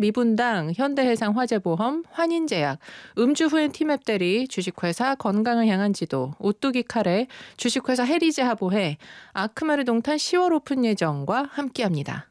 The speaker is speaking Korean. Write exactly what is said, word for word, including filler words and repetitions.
미분당, 현대해상 화재보험, 환인제약, 음주 후엔 티맵대리, 주식회사 건강을 향한 지도, 오뚜기 카레, 주식회사 해리즈 하보해, 아크마르 동탄 시월 오픈 예정과 함께합니다.